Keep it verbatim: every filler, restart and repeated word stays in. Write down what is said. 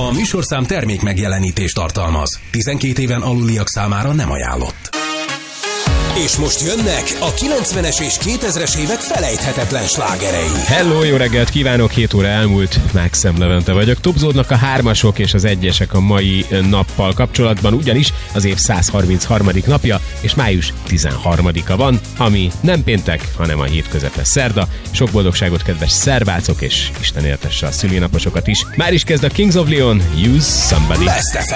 A műsorszám termék megjelenítést tartalmaz. tizenkét éven aluliak számára nem ajánlott. És most jönnek a kilencvenes és kétezres évek felejthetetlen slágerei. Hello, jó reggelt kívánok, hét óra elmúlt, Mákszem Levente vagyok. Topzódnak a hármasok és az egyesek a mai nappal kapcsolatban, ugyanis az év száz harmincharmadik napja, és május tizenharmadika van, ami nem péntek, hanem a hétközepe szerda. Sok boldogságot, kedves szervácok, és Isten éltesse a szülinaposokat is. Már is kezd a Kings of Leon, Use Somebody.